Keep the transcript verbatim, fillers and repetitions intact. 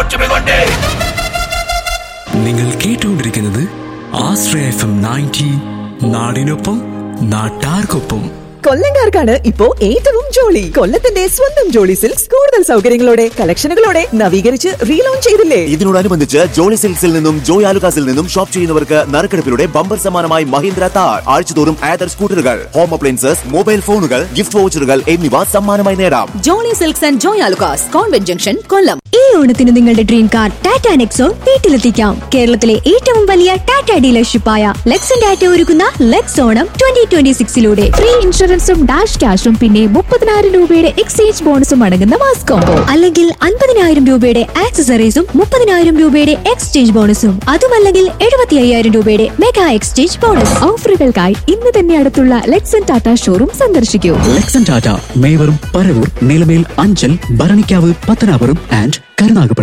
നിങ്ങൾ കേട്ടുകൊണ്ടിരിക്കുന്നത് ആശ്രയ F M ninety, നാടിനൊപ്പം നാട്ടാർക്കൊപ്പം. കൊല്ലംകാർക്കാണ് ഇപ്പോ ഏറ്റവും ജോളി. കൊല്ലത്തിന്റെ സ്വന്തം ജോളി സിൽക്സ് കൂടുതൽ സൗകര്യങ്ങളോടെ കളക്ഷനുകളോടെ നവീകരിച്ച് റീലോഞ്ച് ചെയ്തില്ലേ? ഇതിനോടനുബന്ധിച്ച് ജോളി സിൽക്സിൽ നിന്നും ജോയ് ആലുകാസിൽ നിന്നും ഷോപ്പ് ചെയ്യുന്നവർക്ക് നറുക്കെടുപ്പിലൂടെ ബമ്പർ സമ്മാനമായി മഹീന്ദ്ര താർ, ആഴ്ചതോറും ആദർ സ്കൂട്ടറുകൾ, ഹോം അപ്ലയൻസസ്, മൊബൈൽ ഫോണുകൾ, ഗിഫ്റ്റ് വൗച്ചറുകൾ എന്നിവ സമ്മാനമായി നേടാം. Jolly silks and Joy Alukkas, convent junction, കൊല്ലം. ഈ ഓണത്തിന് നിങ്ങളുടെ ഡ്രീം കാർ ടാറ്റ നെക്സോൺ വീട്ടിലെത്തിക്കാം. കേരളത്തിലെ ഏറ്റവും വലിയ ടാറ്റ ഡീലർഷിപ്പായ ലെക്സൺ ടാറ്റ ഒരുക്കുന്ന Lex Onam twenty twenty സിക്സിലൂടെ free ഇൻഷുറൻസും ഡാഷ് ക്യാഷും പിന്നെ മുപ്പതിനായിരം രൂപയുടെ എക്സ്ചേഞ്ച് ബോണസും അടങ്ങുന്ന മാസ് കോംബോ. അല്ലെങ്കിൽ അൻപതിനായിരം രൂപയുടെ ആക്സസറീസും മുപ്പതിനായിരം രൂപയുടെ എക്സ്ചേഞ്ച് ബോണസും. അതുമല്ലെങ്കിൽ എഴുപത്തി അയ്യായിരം രൂപയുടെ മെഗാ എക്സ്ചേഞ്ച് ബോണസ്. ഓഫറുകൾക്കായി ഇന്ന് തന്നെ അടുത്തുള്ള ലെക്സൺ ടാറ്റ ഷോറൂം സന്ദർശിക്കൂ. ലെക്സൺ ടാറ്റ മേവറും പരവൂർ, നിലമേൽ, അഞ്ചൽ, ഭരണിക്കാവ്, പത്തനാപുരം ആൻഡ് കരുനാഗപ്പള്ളി.